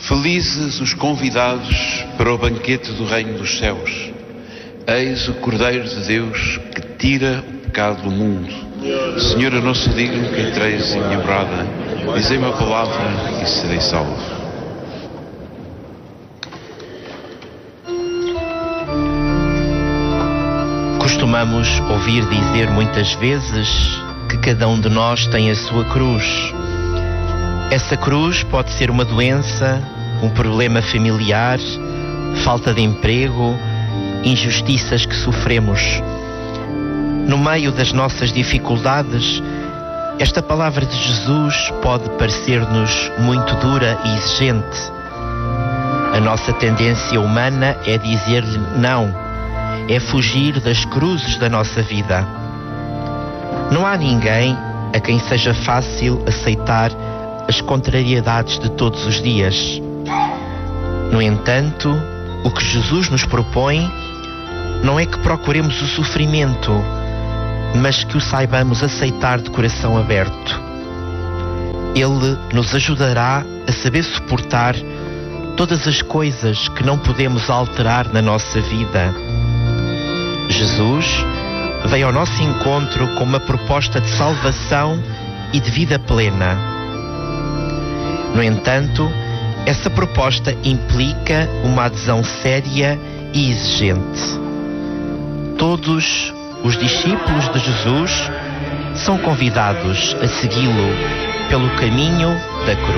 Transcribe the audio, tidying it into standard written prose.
Felizes os convidados para o banquete do reino dos céus. Eis o Cordeiro de Deus que tira o pecado do mundo. Senhor, eu não sou digno que entreis em minha morada. Dizei-me a palavra e serei salvo. Costumamos ouvir dizer muitas vezes que cada um de nós tem a sua cruz. Essa cruz pode ser uma doença, um problema familiar, falta de emprego, injustiças que sofremos. No meio das nossas dificuldades, esta palavra de Jesus pode parecer-nos muito dura e exigente. A nossa tendência humana é dizer-lhe não, é fugir das cruzes da nossa vida. Não há ninguém a quem seja fácil aceitar as contrariedades de todos os dias. No entanto, o que Jesus nos propõe não é que procuremos o sofrimento, mas que o saibamos aceitar de coração aberto. Ele nos ajudará a saber suportar todas as coisas que não podemos alterar na nossa vida. Jesus veio ao nosso encontro com uma proposta de salvação e de vida plena. No entanto, essa proposta implica uma adesão séria e exigente. Todos os discípulos de Jesus são convidados a segui-lo pelo caminho da cruz.